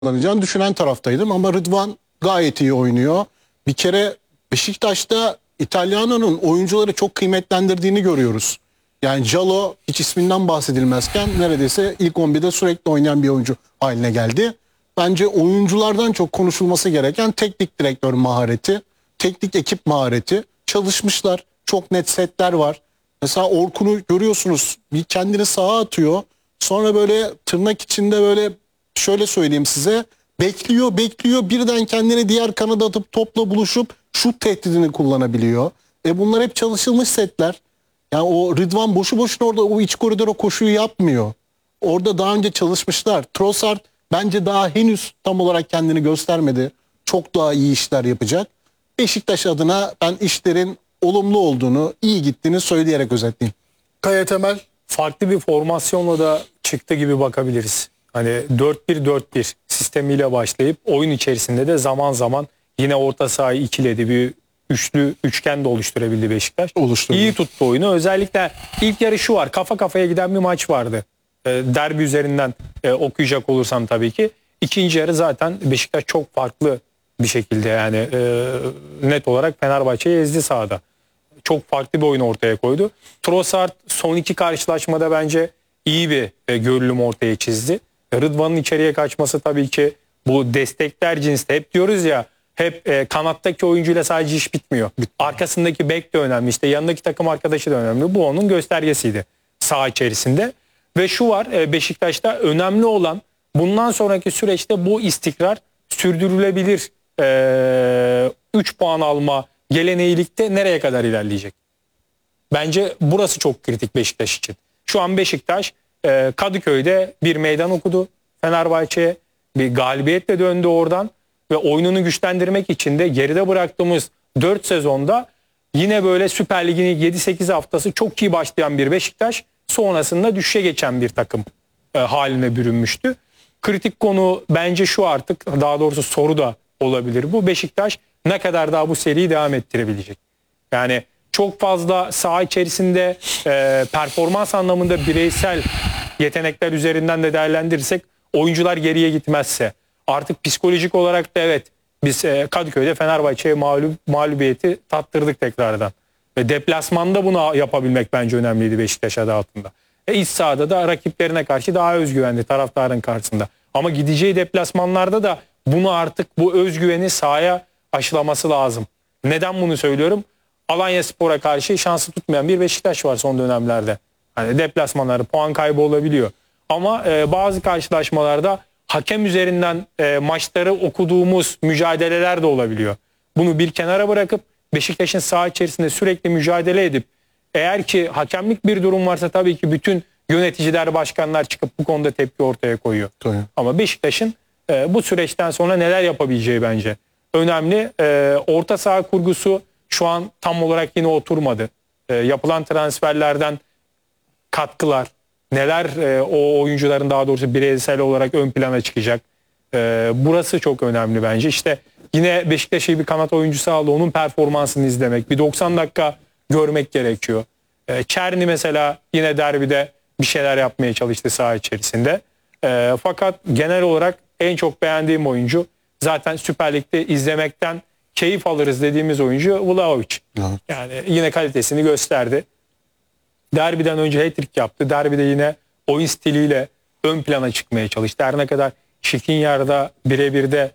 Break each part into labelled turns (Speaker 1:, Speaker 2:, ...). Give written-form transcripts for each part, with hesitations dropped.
Speaker 1: kullanacağını düşünen taraftaydım ama Rıdvan gayet iyi oynuyor. Bir kere Beşiktaş'ta İtalyano'nun oyuncuları çok kıymetlendirdiğini görüyoruz. Yani Jalo hiç isminden bahsedilmezken neredeyse ilk 11'de sürekli oynayan bir oyuncu haline geldi. Bence oyunculardan çok konuşulması gereken teknik direktör mahareti, teknik ekip mahareti. Çalışmışlar. Çok net setler var. Mesela Orkun'u görüyorsunuz. Bir kendini sağa atıyor. Sonra böyle tırnak içinde böyle şöyle söyleyeyim size. Bekliyor birden kendini diğer kanada atıp topla buluşup şut tehdidini kullanabiliyor. Bunlar hep çalışılmış setler. Yani o Rıdvan boşu boşuna orada o iç koridora koşuyu yapmıyor. Orada daha önce çalışmışlar. Trossard bence daha henüz tam olarak kendini göstermedi. Çok daha iyi işler yapacak. Beşiktaş adına ben işlerin olumlu olduğunu, iyi gittiğini söyleyerek özetleyeyim.
Speaker 2: Kaya Temel farklı bir formasyonla da çıktı gibi bakabiliriz. Hani 4-1-4-1 sistemiyle başlayıp oyun içerisinde de zaman zaman yine orta sahayı ikiledi, bir üçgen de oluşturabildi Beşiktaş. İyi tuttu oyunu. Özellikle ilk yarı şu var. Kafa kafaya giden bir maç vardı. Derbi üzerinden okuyacak olursam tabii ki. İkinci yarı zaten Beşiktaş çok farklı bir şekilde yani net olarak Fenerbahçe'yi ezdi sahada. Çok farklı bir oyun ortaya koydu. Trossard son iki karşılaşmada bence iyi bir görünüm ortaya çizdi. Rıdvan'ın içeriye kaçması tabii ki bu destekler cinste. Hep diyoruz ya, hep kanattaki oyuncuyla sadece iş bitmiyor. Arkasındaki bek de önemli. İşte yanındaki takım arkadaşı da önemli. Bu onun göstergesiydi saha içerisinde. Ve şu var, Beşiktaş'ta önemli olan bundan sonraki süreçte bu istikrar sürdürülebilir 3 puan alma geleneğilikte nereye kadar ilerleyecek? Bence burası çok kritik Beşiktaş için. Şu an Beşiktaş Kadıköy'de bir meydan okudu. Fenerbahçe'ye bir galibiyetle döndü oradan ve oyununu güçlendirmek için de geride bıraktığımız 4 sezonda yine böyle Süper Lig'in 7-8 haftası çok iyi başlayan bir Beşiktaş sonrasında düşüşe geçen bir takım haline bürünmüştü. Kritik konu bence şu, artık daha doğrusu soru da olabilir bu: Beşiktaş ne kadar daha bu seriyi devam ettirebilecek? Yani çok fazla saha içerisinde performans anlamında bireysel yetenekler üzerinden de değerlendirirsek, oyuncular geriye gitmezse, artık psikolojik olarak da evet, biz Kadıköy'de Fenerbahçe'ye mağlubiyeti tattırdık tekrardan. Ve deplasmanda bunu yapabilmek bence önemliydi Beşiktaş adı altında. İç sahada da rakiplerine karşı daha özgüvenli, taraftarın karşısında. Ama gideceği deplasmanlarda da bunu artık, bu özgüveni sahaya aşılaması lazım. Neden bunu söylüyorum? Alanyaspor'a karşı şansı tutmayan bir Beşiktaş var son dönemlerde. Hani deplasmanlarda puan kaybı olabiliyor. Ama bazı karşılaşmalarda hakem üzerinden maçları okuduğumuz mücadeleler de olabiliyor. Bunu bir kenara bırakıp Beşiktaş'ın saha içerisinde sürekli mücadele edip, eğer ki hakemlik bir durum varsa tabii ki bütün yöneticiler, başkanlar çıkıp bu konuda tepki ortaya koyuyor. Tabii. Ama Beşiktaş'ın bu süreçten sonra neler yapabileceği bence önemli. Orta saha kurgusu şu an tam olarak yine oturmadı. Yapılan transferlerden katkılar neler, o oyuncuların daha doğrusu bireysel olarak ön plana çıkacak. Burası çok önemli bence. İşte yine Beşiktaş'ı bir kanat oyuncusu aldı. Onun performansını izlemek, bir 90 dakika görmek gerekiyor. Çerni mesela yine derbide bir şeyler yapmaya çalıştı saha içerisinde. Fakat genel olarak en çok beğendiğim oyuncu, zaten Süper Lig'de izlemekten keyif alırız dediğimiz oyuncu Vlahovic. Evet. Yani yine kalitesini gösterdi. Derbiden önce hat-trick yaptı. Derbide yine oyun stiliyle ön plana çıkmaya çalıştı. Her ne kadar Skriniar'da birebir de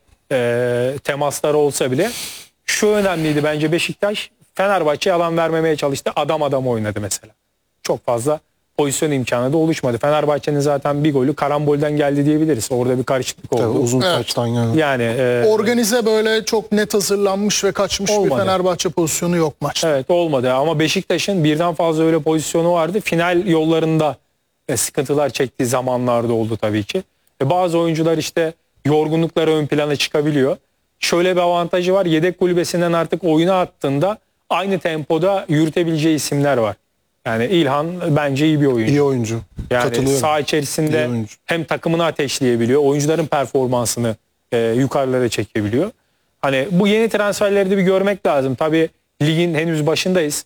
Speaker 2: temasları olsa bile şu önemliydi bence: Beşiktaş Fenerbahçe'ye alan vermemeye çalıştı. Adam oynadı mesela. Çok fazla pozisyon imkanı da oluşmadı. Fenerbahçe'nin zaten bir golü karambolden geldi diyebiliriz. Orada bir karışıklık oldu.
Speaker 1: Tabii, uzun taçtan yani.
Speaker 3: Organize böyle çok net hazırlanmış ve kaçmış olmadı. Bir Fenerbahçe pozisyonu yok maçta.
Speaker 2: Evet, olmadı ama Beşiktaş'ın birden fazla öyle pozisyonu vardı. Final yollarında sıkıntılar çektiği zamanlarda oldu tabii ki. Bazı oyuncular işte yorgunlukları ön plana çıkabiliyor. Şöyle bir avantajı var: yedek kulübesinden artık oyuna attığında aynı tempoda yürütebileceği isimler var. Yani İlhan bence iyi bir oyuncu.
Speaker 1: İyi oyuncu.
Speaker 2: Yani saha içerisinde hem takımını ateşleyebiliyor, oyuncuların performansını yukarılara çekebiliyor. Hani bu yeni transferleri de bir görmek lazım. Tabii ligin henüz başındayız.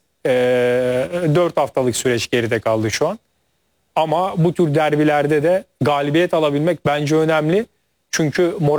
Speaker 2: 4 haftalık süreç geride kaldı şu an. Ama bu tür derbilerde de galibiyet alabilmek bence önemli. Çünkü